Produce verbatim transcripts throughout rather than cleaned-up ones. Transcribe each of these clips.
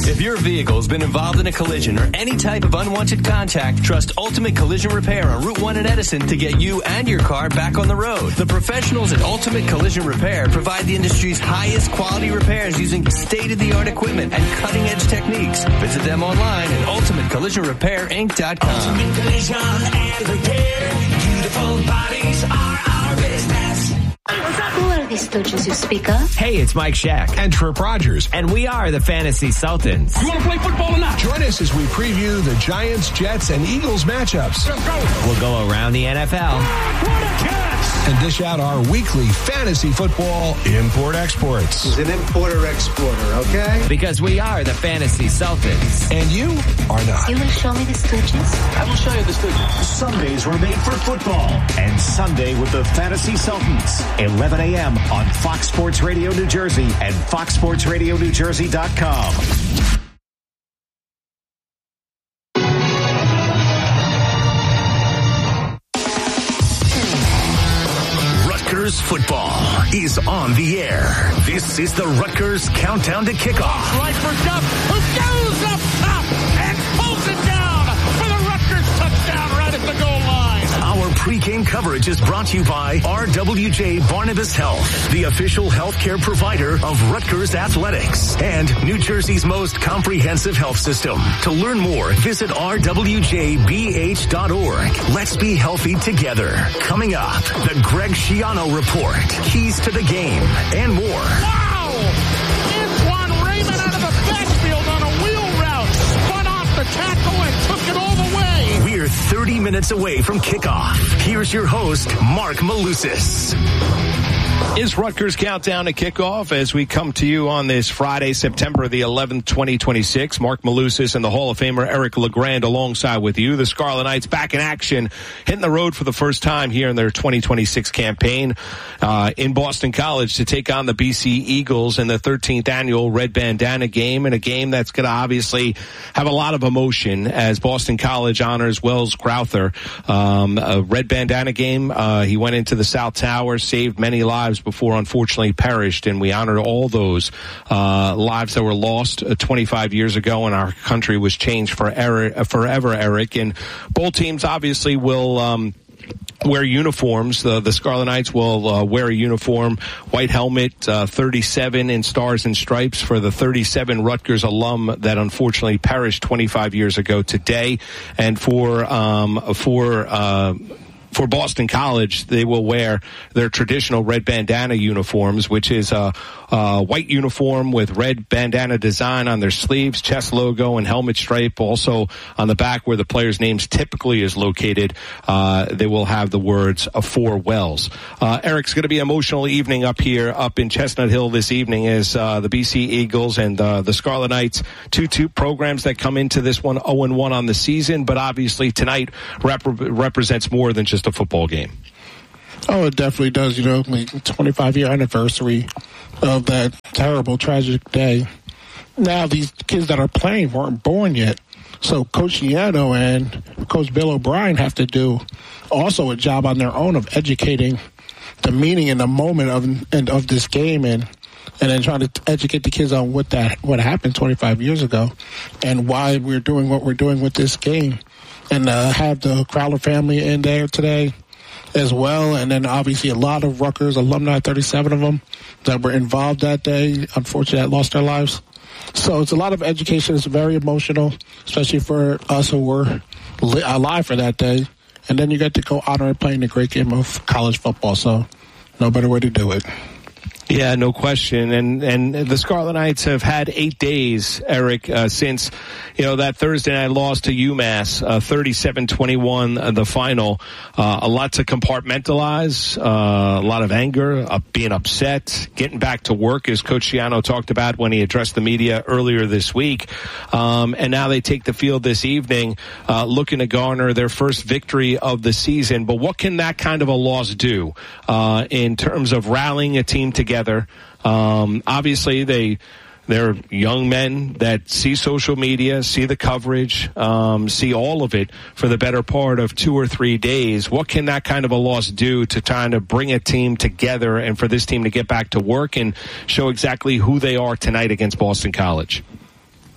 If your vehicle has been involved in a collision or any type of unwanted contact, trust Ultimate Collision Repair on Route one in Edison to get you and your car back on the road. The professionals at Ultimate Collision Repair provide the industry's highest quality repairs using state-of-the-art equipment and cutting-edge techniques. Visit them online at ultimate collision repair inc dot com. Ultimate Collision and Repair. Beautiful bodies are our business. Who are these stooges you speak of? Hey, it's Mike Shack. And Trip Rogers. And we are the Fantasy Sultans. You want to play football or not? Join us as we preview the Giants, Jets, and Eagles matchups. Let's go. We'll go around the N F L. What a catch! And dish out our weekly fantasy football import-exports. He's an importer-exporter, okay? Because we are the Fantasy Sultans. And you are not. You will show me the stooges? I will show you the stooges. Sundays were made for football. And Sunday with the Fantasy Sultans. eleven a.m. on Fox Sports Radio New Jersey and fox sports radio new jersey dot com. Rutgers football is on the air. This is the Rutgers Countdown to Kickoff. Right for Duff, who goes up top and pulls it down for the Rutgers touchdown right at the goal line. Our pregame coverage is brought to you by R W J Barnabas Health, the official healthcare provider of Rutgers Athletics and New Jersey's most comprehensive health system. To learn more, visit r w j b h dot org. Let's be healthy together. Coming up, the Greg Schiano Report, keys to the game, and more. Wow! Antoine Raymond out of the backfield on a wheel route, spun off the tackle and took it all the way. We're thirty minutes away from kickoff. Here's your host, Mark Malusis. Is Rutgers Countdown to Kickoff as we come to you on this Friday, September the eleventh, twenty twenty-six. Mark Malusis and the Hall of Famer Eric LeGrand alongside with you. The Scarlet Knights back in action, hitting the road for the first time here in their twenty twenty-six campaign uh, in Boston College to take on the B C Eagles in the thirteenth annual Red Bandana game, and a game that's going to obviously have a lot of emotion as Boston College honors Wells Crowther. Um, a Red Bandana game. Uh, he went into the South Tower, saved many lives before unfortunately perished, and we honored all those uh, lives that were lost uh, twenty-five years ago, and our country was changed forever, forever, Eric. And both teams obviously will um, wear uniforms. The, the Scarlet Knights will uh, wear a uniform, white helmet, uh, thirty-seven in stars and stripes for the thirty-seven Rutgers alum that unfortunately perished twenty-five years ago today. And for um, for uh, For Boston College, they will wear their traditional red bandana uniforms, which is a, a white uniform with red bandana design on their sleeves, chest logo, and helmet stripe. Also on the back where the player's names typically is located, uh, they will have the words uh, for Wells. Uh, Eric's going to be an emotional evening up here, up in Chestnut Hill this evening as uh, the B C Eagles and uh, the Scarlet Knights, two two programs that come into this one oh and one on the season, but obviously tonight rep- represents more than just a football game. Oh, it definitely does. You know, like twenty-five year anniversary of that terrible, tragic day. Now, these kids that are playing weren't born yet. So Coach Schiano and Coach Bill O'Brien have to do also a job on their own of educating the meaning and the moment of and of this game, and and then trying to educate the kids on what that what happened twenty-five years ago and why we're doing what we're doing with this game. And uh, have the Crowler family in there today as well. And then obviously a lot of Rutgers alumni, thirty-seven of them, that were involved that day, unfortunately, that lost their lives. So it's a lot of education. It's very emotional, especially for us who were li- alive for that day. And then you get to go honor and playing a great game of college football. So no better way to do it. Yeah, no question. And and the Scarlet Knights have had eight days, Eric, uh, since, you know, that Thursday night loss to UMass, uh, thirty-seven twenty-one, uh, the final. Uh, a lot to compartmentalize, uh, a lot of anger, uh, being upset, getting back to work, as Coach Schiano talked about when he addressed the media earlier this week. Um, and now they take the field this evening, uh, looking to garner their first victory of the season. But what can that kind of a loss do uh, in terms of rallying a team together? Um, obviously, they they're young men that see social media, see the coverage, um, see all of it for the better part of two or three days. What can that kind of a loss do to trying to bring a team together and for this team to get back to work and show exactly who they are tonight against Boston College?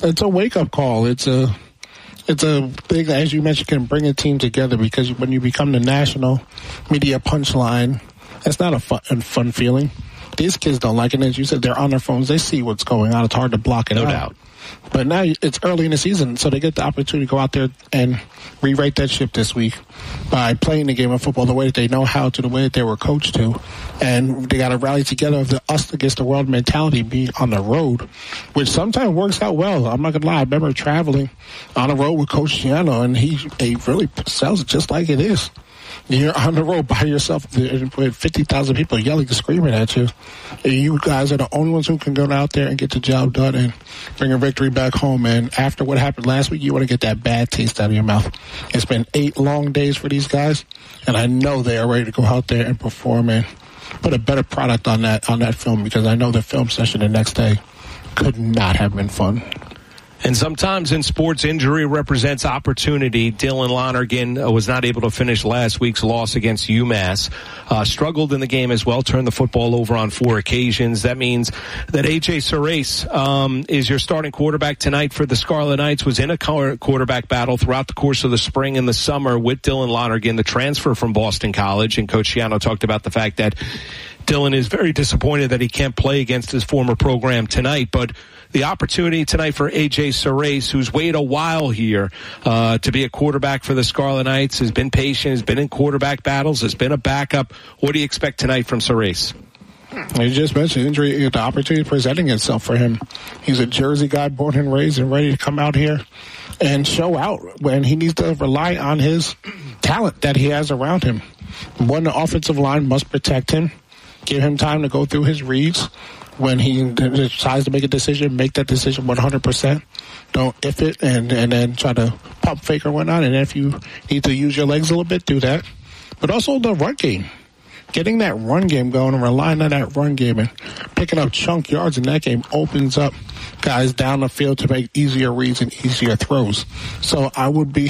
it's a wake-up call. It's a it's a thing that, as you mentioned, can bring a team together, because when you become the national media punchline, it's not a fun, fun feeling. These kids don't like it. As you said, they're on their phones. They see what's going on. It's hard to block it no out. No doubt. But now it's early in the season, so they get the opportunity to go out there and rewrite that ship this week by playing the game of football the way that they know how to, the way that they were coached to. And they got to rally together of the us against the world mentality, being on the road, which sometimes works out well. I'm not going to lie. I remember traveling on the road with Coach Schiano, and he, he really sells it just like it is. You're on the road by yourself with fifty thousand people yelling and screaming at you. And you guys are the only ones who can go out there and get the job done and bring a victory back home. And after what happened last week, you want to get that bad taste out of your mouth. It's been eight long days for these guys, and I know they are ready to go out there and perform and put a better product on that on that film, because I know the film session the next day could not have been fun. And sometimes in sports, injury represents opportunity. Dylan Lonergan uh, was not able to finish last week's loss against UMass. Uh, struggled in the game as well, turned the football over on four occasions. That means that A J Surace um, is your starting quarterback tonight for the Scarlet Knights, was in a quarterback battle throughout the course of the spring and the summer with Dylan Lonergan, the transfer from Boston College. And Coach Schiano talked about the fact that Dylan is very disappointed that he can't play against his former program tonight, but the opportunity tonight for A J Surace, who's waited a while here uh, to be a quarterback for the Scarlet Knights, has been patient, has been in quarterback battles, has been a backup. What do you expect tonight from Surace? You just mentioned injury, the opportunity presenting itself for him. He's a Jersey guy, born and raised, and ready to come out here and show out when he needs to rely on his talent that he has around him. One, the offensive line must protect him, give him time to go through his reads. When he decides to make a decision, make that decision one hundred percent. Don't if it and, and then try to pump fake or whatnot. And if you need to use your legs a little bit, do that. But also the run game. Getting that run game going and relying on that run game and picking up chunk yards in that game opens up guys down the field to make easier reads and easier throws. So I would be,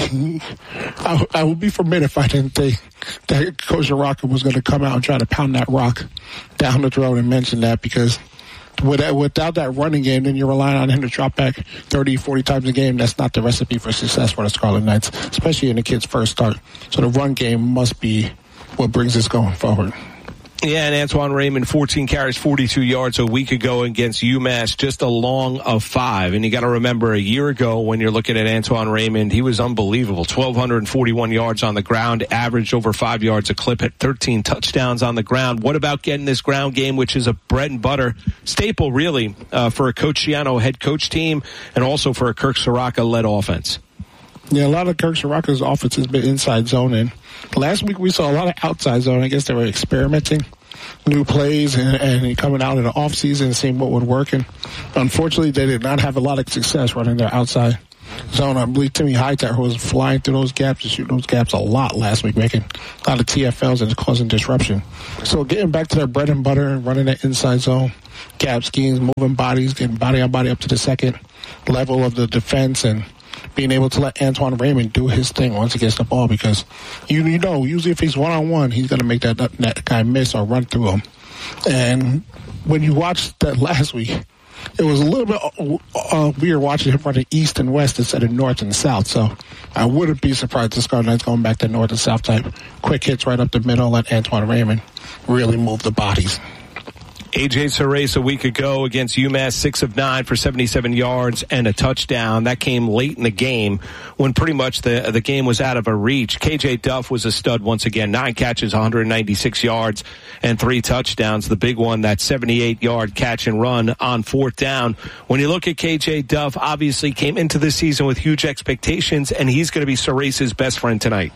I, I would be forbidden if I didn't think that Coach Rocca was going to come out and try to pound that rock down the road and mention that, because without that running game, then you're relying on him to drop back thirty, forty times a game. That's not the recipe for success for the Scarlet Knights, especially in the kid's first start. So the run game must be what brings us going forward. Yeah, and Antoine Raymond, fourteen carries, forty-two yards a week ago against UMass, just a long of five. And you got to remember, a year ago, when you're looking at Antoine Raymond, he was unbelievable. twelve forty-one yards on the ground, averaged over five yards a clip, had thirteen touchdowns on the ground. What about getting this ground game, which is a bread and butter staple, really, uh, for a Coach Schiano head coach team and also for a Kirk Soraka-led offense? Yeah, a lot of Kirk Soraka's offense has been inside zone, and last week we saw a lot of outside zone. I guess they were experimenting new plays and, and coming out in the offseason and seeing what would work. And unfortunately, they did not have a lot of success running their outside zone. I believe Timmy Hightower was flying through those gaps and shooting those gaps a lot last week, making a lot of T F Ls and causing disruption. So getting back to their bread and butter and running that inside zone, gap schemes, moving bodies, getting body on body up to the second level of the defense, and being able to let Antoine Raymond do his thing once he gets the ball, because you, you know, usually if he's one-on-one, he's going to make that, that guy miss or run through him. And when you watched that last week, it was a little bit uh, weird watching him running east and west instead of north and south. So I wouldn't be surprised if the Scarlet Knights going back to north and south type. Quick hits right up the middle, let Antoine Raymond really move the bodies. A J Surace a week ago against UMass, six of nine for seventy-seven yards and a touchdown. That came late in the game when pretty much the the game was out of a reach. K J Duff was a stud once again. Nine catches, one hundred ninety-six yards, and three touchdowns. The big one, that seventy-eight yard catch and run on fourth down. When you look at K J Duff, obviously came into this season with huge expectations, and he's going to be Surace's best friend tonight.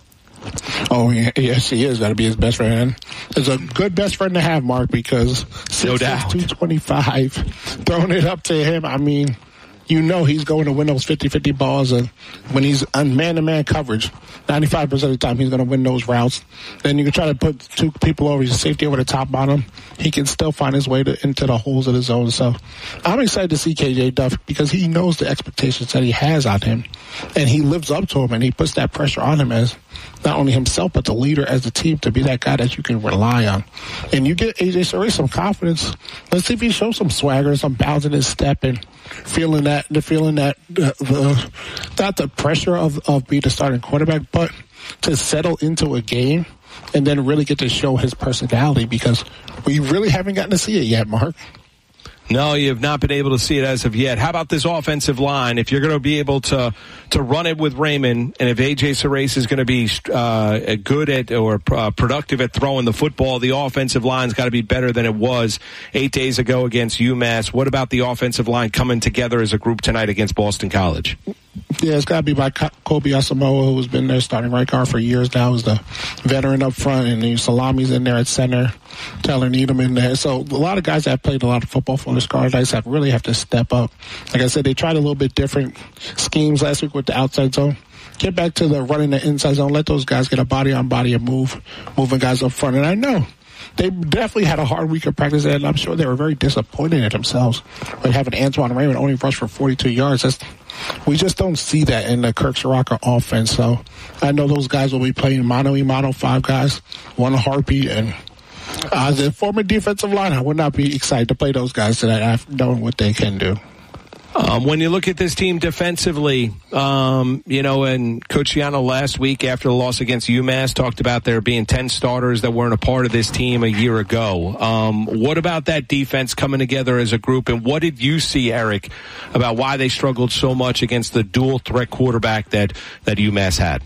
Oh, yes, he is. Got to be his best friend. It's a good best friend to have, Mark, because no doubt, two twenty-five, throwing it up to him. I mean, you know he's going to win those fifty-fifty balls, and when he's on man-to-man coverage, ninety-five percent of the time he's going to win those routes. Then you can try to put two people over, his safety over the top on him. He can still find his way to, into the holes of the zone. So I'm excited to see K J Duff, because he knows the expectations that he has on him, and he lives up to him, and he puts that pressure on him as not only himself, but the leader as a team, to be that guy that you can rely on. And you get A J Surace some confidence. Let's see if he shows some swagger, some bounce in his step, and feeling that that the feeling that uh, the not the pressure of of being the starting quarterback, but to settle into a game and then really get to show his personality, because we really haven't gotten to see it yet, Mark. No, you have not been able to see it as of yet. How about this offensive line? If you're going to be able to to run it with Raymond, and if A J Sarace is going to be uh, good at or uh, productive at throwing the football, the offensive line's got to be better than it was eight days ago against UMass. What about the offensive line coming together as a group tonight against Boston College? Yeah, it's got to be by Kobe Asamoah, who's been there starting right guard for years now. Who's the veteran up front, and the Salami's in there at center. Taylor Needham in there. So a lot of guys that have played a lot of football for the Scarlet Knights have really have to step up. Like I said, they tried a little bit different schemes last week with the outside zone. Get back to the running the inside zone. Let those guys get a body on body and move, moving guys up front. And I know they definitely had a hard week of practice, and I'm sure they were very disappointed in themselves with having Antoine Raymond only rush for forty-two yards. That's, we just don't see that in the Kirk Ciarrocca offense. So I know those guys will be playing mono-e-mono, five guys, one heartbeat, and Uh, as a former defensive line, I would not be excited to play those guys tonight after knowing what they can do. Um, when you look at this team defensively, um, you know, and Coach Schiano last week after the loss against UMass talked about there being ten starters that weren't a part of this team a year ago. Um, what about that defense coming together as a group, and what did you see, Eric, about why they struggled so much against the dual-threat quarterback that, that UMass had?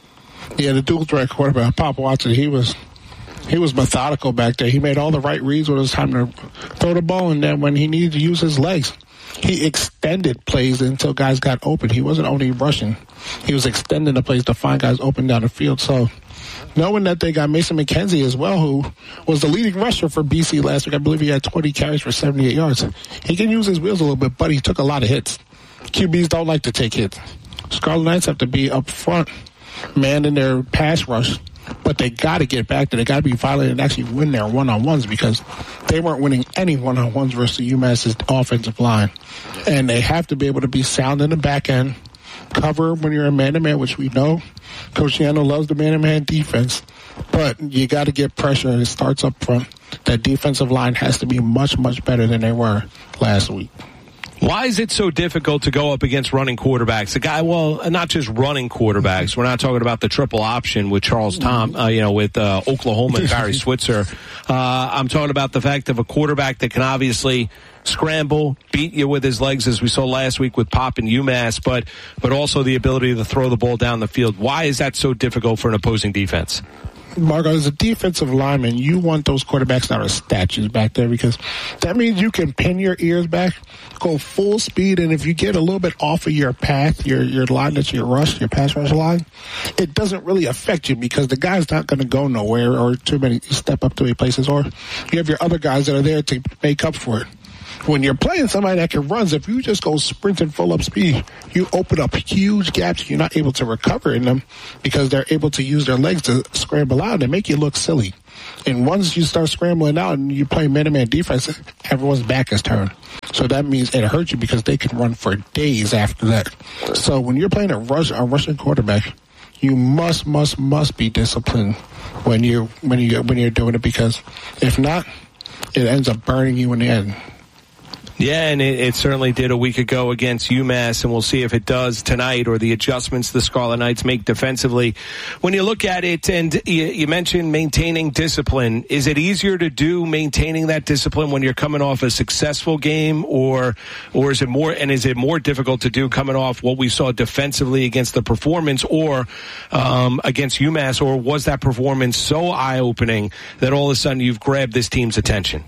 Yeah, the dual-threat quarterback, Papa Watson, he was... He was methodical back there. He made all the right reads when it was time to throw the ball, and then when he needed to use his legs, he extended plays until guys got open. He wasn't only rushing. He was extending the plays to find guys open down the field. So knowing that they got Mason McKenzie as well, who was the leading rusher for B C last week, I believe he had twenty carries for seventy-eight yards. He can use his wheels a little bit, but he took a lot of hits. Q Bs don't like to take hits. Scarlet Knights have to be up front, man, in their pass rush. But they got to get back there. They got to be violent and actually win their one-on-ones, because they weren't winning any one-on-ones versus UMass's offensive line. And they have to be able to be sound in the back end, cover when you're a man-to-man, which we know. Coach Schiano loves the man-to-man defense. But you got to get pressure, and it starts up front. That defensive line has to be much, much better than they were last week. Why is it so difficult to go up against running quarterbacks? The guy, well, not just running quarterbacks. We're not talking about the triple option with Charles Tom, uh, you know, with uh, Oklahoma and Barry Switzer. Uh, I'm talking about the fact of a quarterback that can obviously scramble, beat you with his legs, as we saw last week with Pop and UMass, but but also the ability to throw the ball down the field. Why is that so difficult for an opposing defense? Margo, as a defensive lineman, you want those quarterbacks that are statues back there, because that means you can pin your ears back, go full speed, and if you get a little bit off of your path, your your line that's your rush, your pass rush line, it doesn't really affect you, because the guy's not going to go nowhere or too many step up too many places, or you have your other guys that are there to make up for it. When you're playing somebody that can run, if you just go sprinting full up speed, you open up huge gaps. You're not able to recover in them because they're able to use their legs to scramble out and make you look silly. And once you start scrambling out and you play man-to-man defense, everyone's back is turned. So that means it hurts you because they can run for days after that. So when you're playing a rush, a rushing quarterback, you must, must, must be disciplined when you when you when you're doing it, because if not, it ends up burning you in the end. Yeah, and it, it certainly did a week ago against UMass, and we'll see if it does tonight, or the adjustments the Scarlet Knights make defensively. When you look at it, and you, you mentioned maintaining discipline, is it easier to do maintaining that discipline when you're coming off a successful game, or or is it more, and is it more difficult to do coming off what we saw defensively against the performance, or um, against UMass, or was that performance so eye-opening that all of a sudden you've grabbed this team's attention?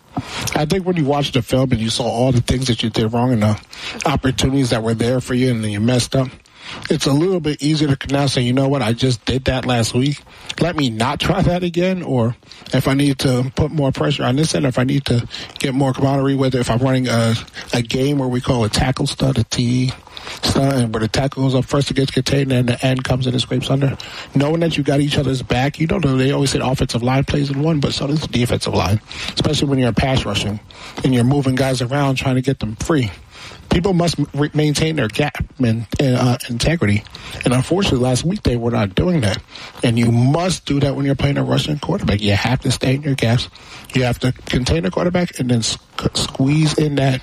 I think when you watched the film and you saw all the things that you did wrong and the opportunities that were there for you and then you messed up, it's a little bit easier to now say, you know what, I just did that last week. Let me not try that again. Or if I need to put more pressure on this end, if I need to get more camaraderie with it, if I'm running a, a game where we call a tackle stud, a T E stud, and where the tackle goes up first, it gets contained, and the end comes in and scrapes under. Knowing that you got each other's back, you don't know, they always say offensive line plays in one, but so does the defensive line, especially when you're pass rushing and you're moving guys around trying to get them free. People must re- maintain their gap and uh, integrity. And unfortunately, last week they were not doing that. And you must do that when you're playing a rushing quarterback. You have to stay in your gaps. You have to contain the quarterback and then sc- squeeze in that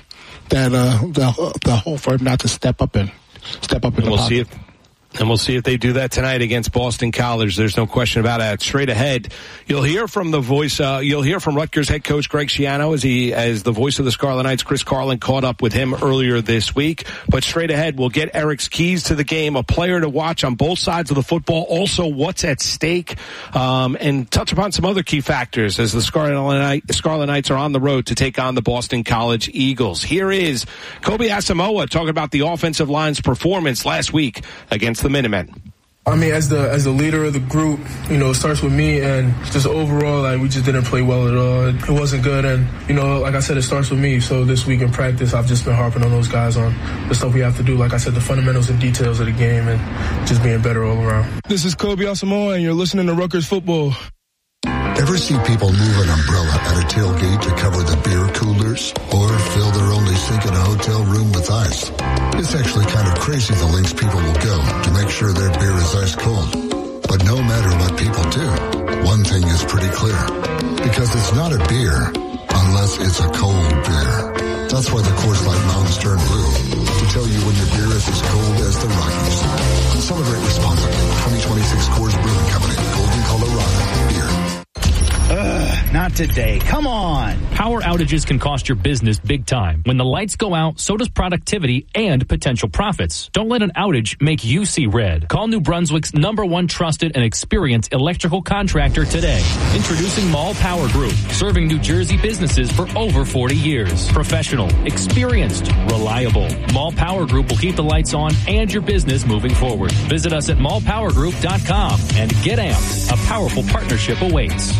that uh, the the hope for him not to step up and step up in the we'll pocket. see if And we'll see if they do that tonight against Boston College. There's no question about that. Straight ahead, you'll hear from the voice, uh, you'll hear from Rutgers head coach Greg Schiano as he, as the voice of the Scarlet Knights. Chris Carlin caught up with him earlier this week. But straight ahead, we'll get Eric's keys to the game, a player to watch on both sides of the football, also what's at stake, um, and touch upon some other key factors as the Scarlet, Knight, Scarlet Knights are on the road to take on the Boston College Eagles. Here is Kobe Asamoah talking about the offensive line's performance last week against the Minutemen. I mean, as the as the leader of the group, you know, it starts with me, and just overall, like, we just didn't play well at all. It wasn't good, and, you know, like I said, it starts with me. So this week in practice, I've just been harping on those guys on the stuff we have to do. Like I said, the fundamentals and details of the game, and just being better all around. This is Kobe Asamoah, and you're listening to Rutgers Football. Ever see people move an umbrella at a tailgate to cover the beer coolers, or fill their only sink in a hotel room with ice? It's actually kind of crazy the lengths people will go to make sure their beer is ice cold. But no matter what people do, one thing is pretty clear. Because it's not a beer unless it's a cold beer. That's why the Coors Light Mountains turn blue, to tell you when your beer is as cold as the Rockies. Celebrate responsibly. twenty twenty-six Coors Brewing Company, Golden, Colorado. Beer. Ugh, not today. Come on. Power outages can cost your business big time. When the lights go out, so does productivity and potential profits. Don't let an outage make you see red. Call New Brunswick's number one trusted and experienced electrical contractor today. Introducing Mall Power Group, serving New Jersey businesses for over forty years. Professional, experienced, reliable. Mall Power Group will keep the lights on and your business moving forward. Visit us at mall power group dot com and get amped. A powerful partnership awaits.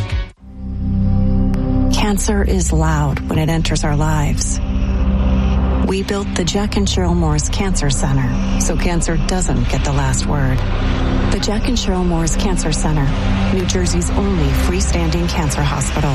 Cancer is loud when it enters our lives. We built the Jack and Cheryl Morris Cancer Center so cancer doesn't get the last word. The Jack and Cheryl Morris Cancer Center, New Jersey's only freestanding cancer hospital.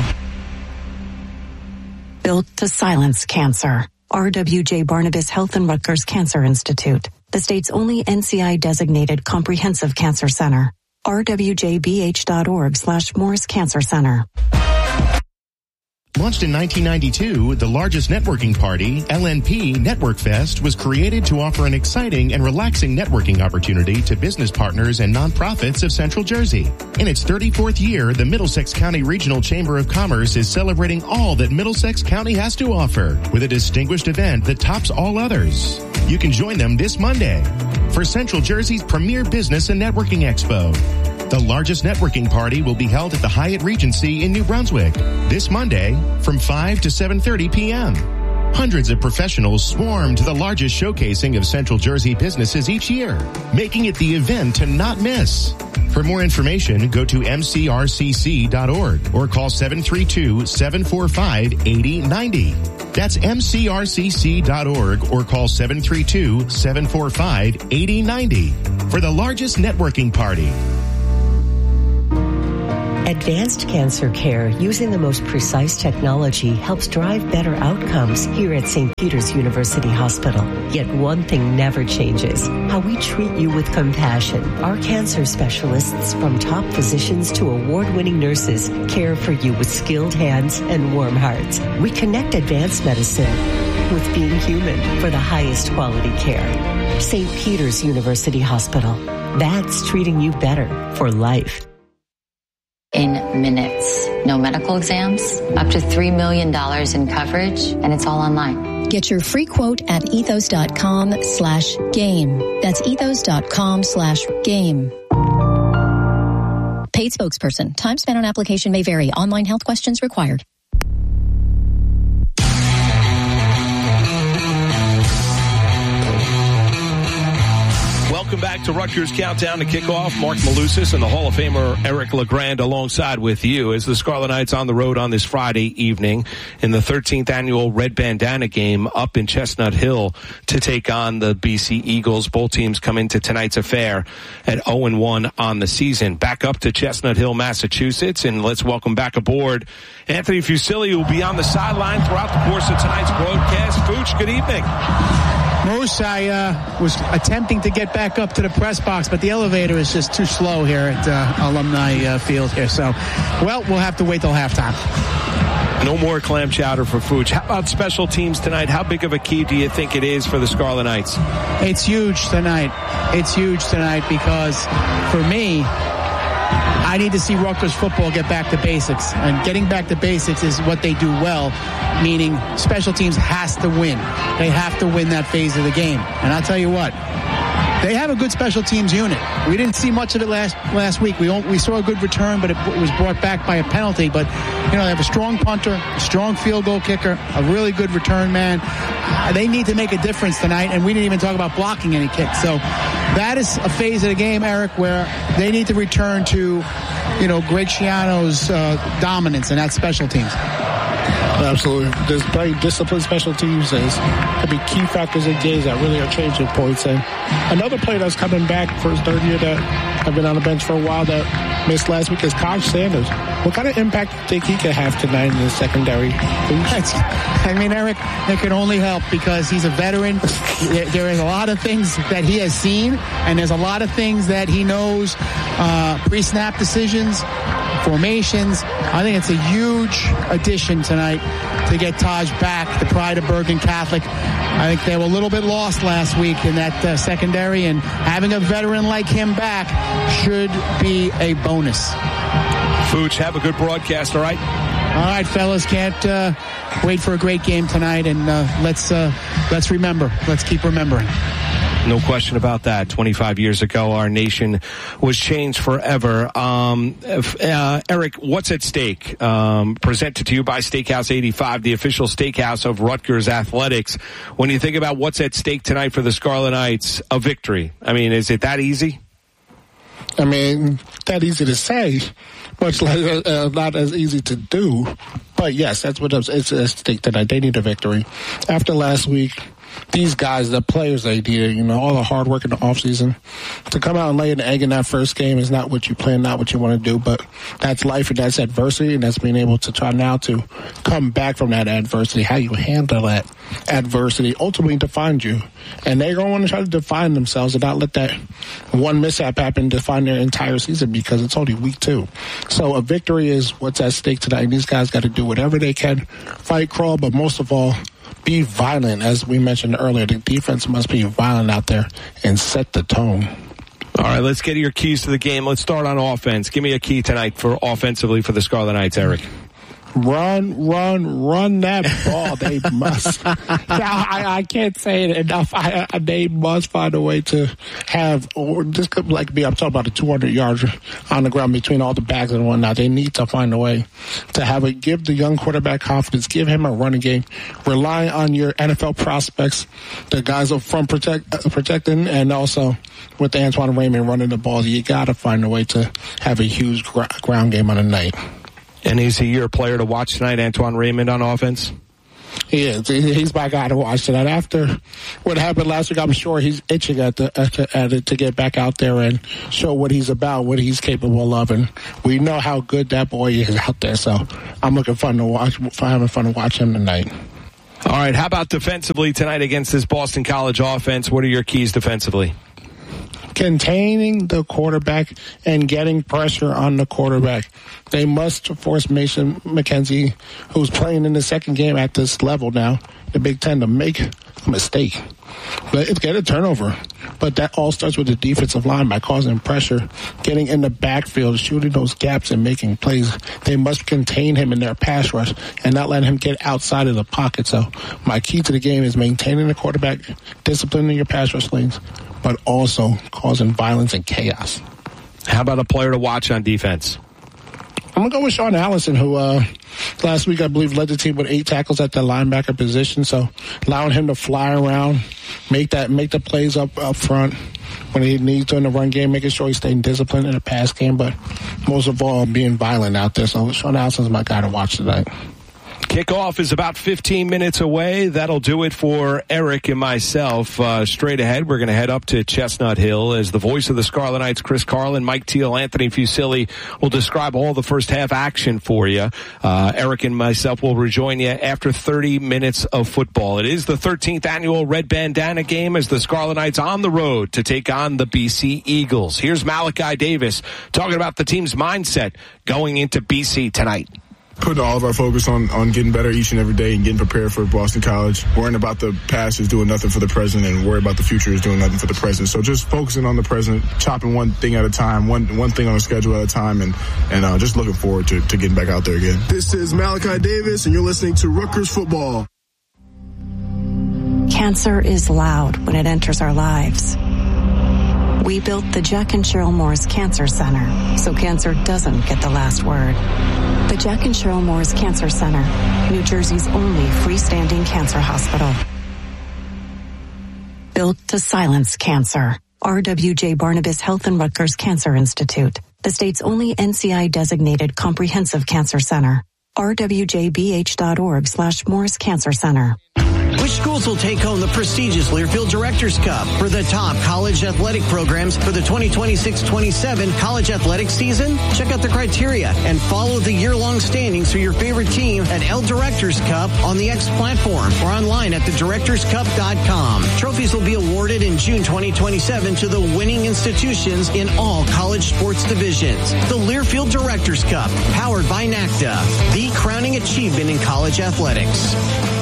Built to silence cancer. R W J Barnabas Health and Rutgers Cancer Institute, the state's only N C I-designated comprehensive cancer center. r w j b h dot org slash Morris Cancer Center. Launched in nineteen ninety-two, the largest networking party, L N P Network Fest, was created to offer an exciting and relaxing networking opportunity to business partners and nonprofits of Central Jersey. In its thirty-fourth year, the Middlesex County Regional Chamber of Commerce is celebrating all that Middlesex County has to offer with a distinguished event that tops all others. You can join them this Monday for Central Jersey's premier business and networking expo. The largest networking party will be held at the Hyatt Regency in New Brunswick this Monday from five to seven thirty p.m. Hundreds of professionals swarm to the largest showcasing of Central Jersey businesses each year, making it the event to not miss. For more information, go to m c r c c dot org or call seven three two, seven four five, eight zero nine zero. That's m c r c c dot org or call seven three two, seven four five, eight zero nine zero for the largest networking party. Advanced cancer care using the most precise technology helps drive better outcomes here at Saint Peter's University Hospital. Yet one thing never changes: how we treat you with compassion. Our cancer specialists, from top physicians to award-winning nurses, care for you with skilled hands and warm hearts. We connect advanced medicine with being human for the highest quality care. Saint Peter's University Hospital. That's treating you better for life. In minutes. No medical exams, up to three million dollars in coverage, and it's all online. Get your free quote at ethos.com slash game. That's ethos.com slash game. Paid spokesperson. Time spent on application may vary. Online health questions required. Welcome back to Rutgers Countdown to Kickoff. Mark Malusis and the Hall of Famer Eric LeGrand alongside with you as the Scarlet Knights on the road on this Friday evening in the thirteenth annual Red Bandana game up in Chestnut Hill to take on the B C Eagles. Both teams come into tonight's affair at oh and one on the season. Back up to Chestnut Hill, Massachusetts, and let's welcome back aboard Anthony Fusilli, who will be on the sideline throughout the course of tonight's broadcast. Fuch, good evening. Moose, I uh, was attempting to get back up to the press box, but the elevator is just too slow here at uh, Alumni uh, Field here. So, well, we'll have to wait till halftime. No more clam chowder for Fooch. How about special teams tonight? How big of a key do you think it is for the Scarlet Knights? It's huge tonight. It's huge tonight because, for me, I need to see Rutgers football get back to basics. And getting back to basics is what they do well, meaning special teams has to win. They have to win that phase of the game. And I'll tell you what, they have a good special teams unit. We didn't see much of it last last week. We we saw a good return, but it was brought back by a penalty. But, you know, they have a strong punter, a strong field goal kicker, a really good return man. Uh, they need to make a difference tonight, and we didn't even talk about blocking any kicks. So that is a phase of the game, Eric, where they need to return to, you know, Greg Schiano's uh, dominance in that special teams. Absolutely. This very disciplined special teams is could be key factors in games that really are changing points. And another player that's coming back for his third year that have been on the bench for a while that missed last week is Kaj Sanders. What kind of impact do you think he could have tonight in the secondary? I mean, Eric, it can only help because he's a veteran. There is a lot of things that he has seen, and there's a lot of things that he knows, uh, pre-snap decisions, formations. I think it's a huge addition tonight to get Taj back, the pride of Bergen Catholic. I think they were a little bit lost last week in that uh, secondary, and having a veteran like him back should be a bonus. Fooch, have a good broadcast, all right? All right, fellas, can't uh, wait for a great game tonight, and uh, let's uh, let's remember. Let's keep remembering. No question about that. twenty-five years ago, our nation was changed forever. Um, uh, Eric, what's at stake? Um, presented to you by Steakhouse eighty-five, the official steakhouse of Rutgers Athletics. When you think about what's at stake tonight for the Scarlet Knights, a victory. I mean, is it that easy? I mean, that easy to say, much like uh, not as easy to do. But yes, that's what it's at stake tonight. They need a victory. After last week, these guys, the players they needed, you know, all the hard work in the offseason, to come out and lay an egg in that first game is not what you plan, not what you want to do, but that's life and that's adversity, and that's being able to try now to come back from that adversity, how you handle that adversity ultimately defines you. And they're going to want to try to define themselves and not let that one mishap happen define their entire season because it's only week two. So a victory is what's at stake tonight. These guys got to do whatever they can, fight, crawl, but most of all, be violent. As we mentioned earlier, the defense must be violent out there and set the tone. All right, let's get your keys to the game. Let's start on offense. Give me a key tonight for offensively for the Scarlet Knights, Eric. Run, run, run that ball. They must. Now, I, I can't say it enough. I, I, they must find a way to have, or this could like be, I'm talking about the two hundred yards on the ground between all the backs and whatnot. They need to find a way to have it, give the young quarterback confidence, give him a running game, rely on your N F L prospects, the guys up front protect, uh, protecting, and also with Antoine Raymond running the ball. You got to find a way to have a huge gr- ground game on the night. And is he your player to watch tonight, Antoine Raymond, on offense? He is. He's my guy to watch tonight. After what happened last week, I'm sure he's itching at, the, at, at it to get back out there and show what he's about, what he's capable of. And we know how good that boy is out there. So I'm looking fun to watch, having fun to watch him tonight. All right. How about defensively tonight against this Boston College offense? What are your keys defensively? Containing the quarterback and getting pressure on the quarterback. They must force Mason McKenzie, who's playing in the second game at this level now, the Big Ten, to make a mistake. But get a turnover. But that all starts with the defensive line by causing pressure, getting in the backfield, shooting those gaps and making plays. They must contain him in their pass rush and not let him get outside of the pocket. So my key to the game is maintaining the quarterback, disciplining your pass rush lanes, but also causing violence and chaos. How about a player to watch on defense? I'm going to go with Sean Allison, who uh, last week, I believe, led the team with eight tackles at the linebacker position. So allowing him to fly around, make that, make the plays up, up front when he needs to in the run game, making sure he's staying disciplined in the pass game, but most of all, being violent out there. So Sean Allison's my guy to watch tonight. Kickoff is about fifteen minutes away. That'll do it for Eric and myself. Uh, straight ahead, we're going to head up to Chestnut Hill as the voice of the Scarlet Knights, Chris Carlin, Mike Teal, Anthony Fusilli will describe all the first half action for you. Uh, Eric and myself will rejoin you after thirty minutes of football. It is the thirteenth annual Red Bandana game as the Scarlet Knights on the road to take on the B C Eagles. Here's Malachi Davis talking about the team's mindset going into B C tonight. Putting all of our focus on, on getting better each and every day and getting prepared for Boston College. Worrying about the past is doing nothing for the present, and worrying about the future is doing nothing for the present. So just focusing on the present, chopping one thing at a time, one one thing on a schedule at a time, and, and uh, just looking forward to, to getting back out there again. This is Malachi Davis, and you're listening to Rutgers Football. Cancer is loud when it enters our lives. We built the Jack and Cheryl Moore's Cancer Center so cancer doesn't get the last word. The Jack and Cheryl Moore's Cancer Center, New Jersey's only freestanding cancer hospital. Built to silence cancer. R W J Barnabas Health and Rutgers Cancer Institute, the state's only N C I-designated comprehensive cancer center. R W J B H dot org slash Moore's Cancer Center. Which schools will take home the prestigious Learfield Directors Cup for the top college athletic programs for the twenty twenty-six twenty-seven college athletic season? Check out the criteria and follow the year-long standings for your favorite team at L Directors Cup on the X platform or online at the directors cup dot com. Trophies will be awarded in June twenty twenty-seven to the winning institutions in all college sports divisions. The Learfield Directors Cup, powered by NACDA, the crowning achievement in college athletics.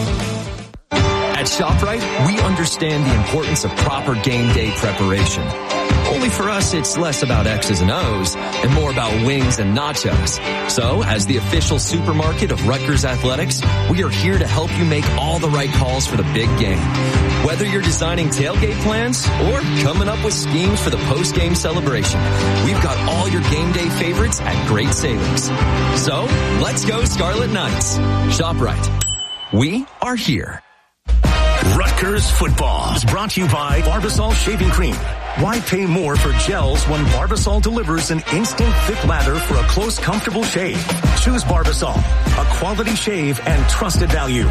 At ShopRite, we understand the importance of proper game day preparation. Only for us, it's less about X's and O's and more about wings and nachos. So, as the official supermarket of Rutgers Athletics, we are here to help you make all the right calls for the big game. Whether you're designing tailgate plans or coming up with schemes for the post-game celebration, we've got all your game day favorites at great savings. So, let's go Scarlet Knights. ShopRite. We are here. Rutgers Football is brought to you by Barbasol Shaving Cream. Why pay more for gels when Barbasol delivers an instant thick lather for a close, comfortable shave? Choose Barbasol, a quality shave and trusted value.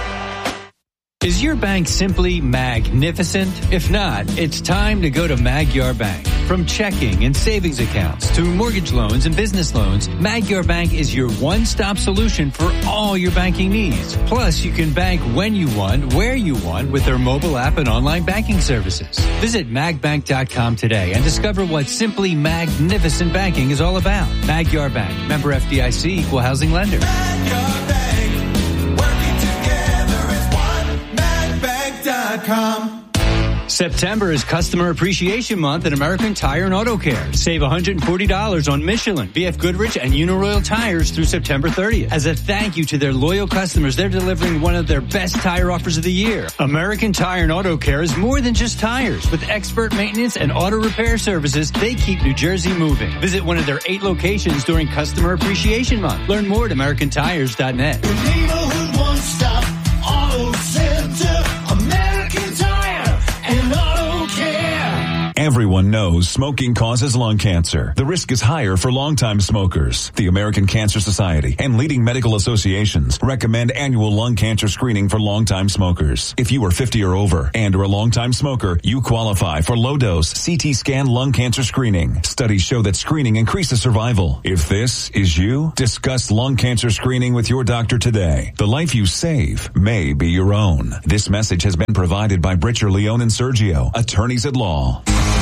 Is your bank simply magnificent? If not, it's time to go to Magyar Bank. From checking and savings accounts to mortgage loans and business loans, Magyar Bank is your one-stop solution for all your banking needs. Plus, you can bank when you want, where you want with their mobile app and online banking services. Visit mag bank dot com today and discover what simply magnificent banking is all about. Magyar Bank, member F D I C, equal housing lender. Magyar Bank, working together as one. mag bank dot com. September is Customer Appreciation Month at American Tire and Auto Care. Save one hundred forty dollars on Michelin, B F Goodrich, and Uniroyal tires through September thirtieth. As a thank you to their loyal customers, they're delivering one of their best tire offers of the year. American Tire and Auto Care is more than just tires. With expert maintenance and auto repair services, they keep New Jersey moving. Visit one of their eight locations during Customer Appreciation Month. Learn more at american tires dot net. The neighborhood one-stop auto center, American Tire and Auto Care. Everyone knows smoking causes lung cancer. The risk is higher for longtime smokers. The American Cancer Society and leading medical associations recommend annual lung cancer screening for longtime smokers. If you are fifty or over and are a longtime smoker, you qualify for low-dose C T scan lung cancer screening. Studies show that screening increases survival. If this is you, discuss lung cancer screening with your doctor today. The life you save may be your own. This message has been provided by Britcher, Leone, and Sergio, attorneys at law.